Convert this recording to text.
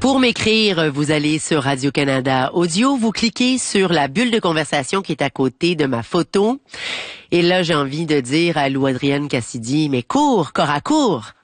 Pour m'écrire, vous allez sur Radio-Canada Audio, vous cliquez sur la bulle de conversation qui est à côté de ma photo. Et là, j'ai envie de dire à Lou Adrienne Cassidy, mais cours, corps à cours!